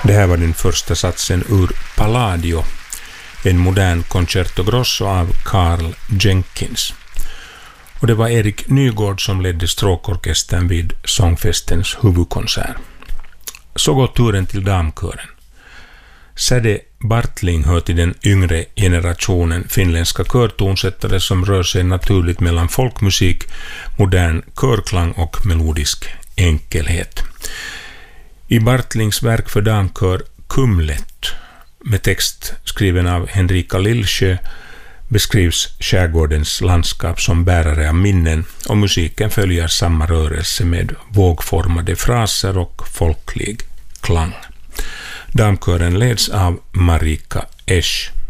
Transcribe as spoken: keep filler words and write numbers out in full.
Det här var den första satsen ur Palladio, en modern concerto grosso av Carl Jenkins. Och det var Erik Nygård som ledde stråkorkestern vid sångfestens huvudkonsert. Så går turen till damkören. Säde Bartling hör till den yngre generationen finländska körtonsättare som rör sig naturligt mellan folkmusik, modern körklang och melodisk enkelhet. I Bartlings verk för damkör Kumlet, med text skriven av Henrika Lillsjö, beskrivs skärgårdens landskap som bärare av minnen, och musiken följer samma rörelse med vågformade fraser och folklig klang. Damkören leds av Marika Esch.